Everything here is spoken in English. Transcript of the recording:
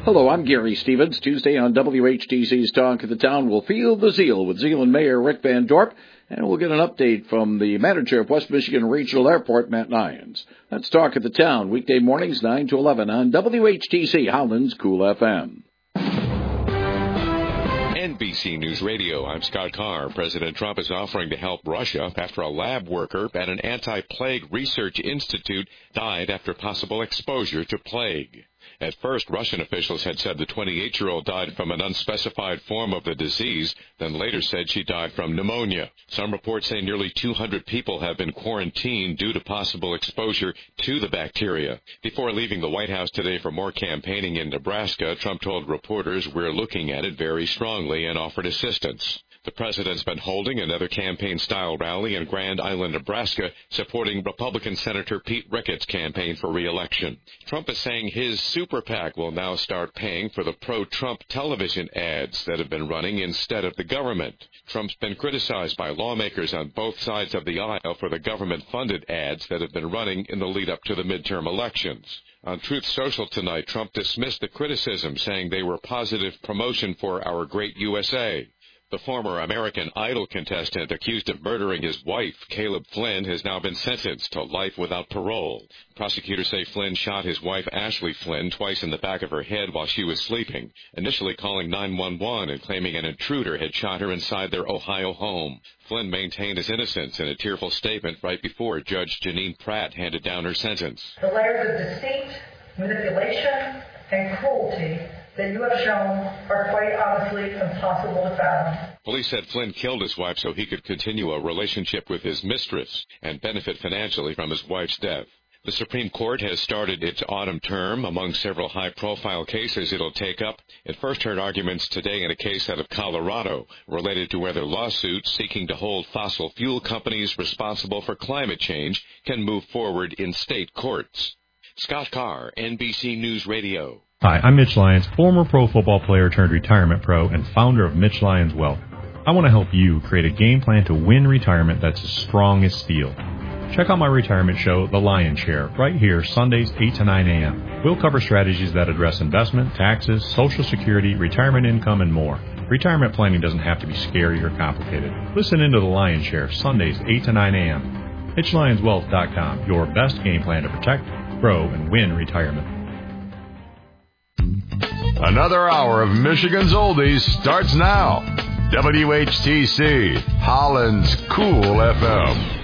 Hello, I'm Gary Stevens. Tuesday on WHTC's Talk of the Town, we'll feel the zeal with Zeeland Mayor Rick Van Dorp, and we'll get an update from the manager of West Michigan Regional Airport, Matt Nyans. That's Talk of the Town, weekday mornings 9 to 11 on WHTC Holland's Cool FM. NBC News Radio, I'm Scott Carr. President Trump is offering to help Russia after a lab worker at an anti-plague research institute died after possible exposure to plague. At first, Russian officials had said the 28-year-old died from an unspecified form of the disease, then later said she died from pneumonia. Some reports say nearly 200 people have been quarantined due to possible exposure to the bacteria. Before leaving the White House today for more campaigning in Nebraska, Trump told reporters, "We're looking at it very strongly," and offered assistance. The president's been holding another campaign-style rally in Grand Island, Nebraska, supporting Republican Senator Pete Ricketts' campaign for re-election. Trump is saying his super PAC will now start paying for the pro-Trump television ads that have been running instead of the government. Trump's been criticized by lawmakers on both sides of the aisle for the government-funded ads that have been running in the lead-up to the midterm elections. On Truth Social tonight, Trump dismissed the criticism, saying they were positive promotion for our great USA. The former American Idol contestant accused of murdering his wife, Caleb Flynn, has now been sentenced to life without parole. Prosecutors say Flynn shot his wife, Ashley Flynn, twice in the back of her head while she was sleeping, initially calling 911 and claiming an intruder had shot her inside their Ohio home. Flynn maintained his innocence in a tearful statement right before Judge Janine Pratt handed down her sentence. The layers of deceit, manipulation, and cruelty that you have shown are quite honestly impossible to fathom. Police said Flynn killed his wife so he could continue a relationship with his mistress and benefit financially from his wife's death. The Supreme Court has started its autumn term. Among several high-profile cases it'll take up, it first heard arguments today in a case out of Colorado related to whether lawsuits seeking to hold fossil fuel companies responsible for climate change can move forward in state courts. Scott Carr, NBC News Radio. Hi, I'm Mitch Lyons, former pro football player turned retirement pro and founder of Mitch Lyons Wealth. I want to help you create a game plan to win retirement that's as strong as steel. Check out my retirement show, The Lion Share, right here, Sundays 8 to 9 a.m. We'll cover strategies that address investment, taxes, Social Security, retirement income, and more. Retirement planning doesn't have to be scary or complicated. Listen into The Lion Share, Sundays 8 to 9 a.m. MitchLyonsWealth.com, your best game plan to protect, grow, and win retirement. Another hour of Michigan's Oldies starts now. WHTC, Holland's Cool FM.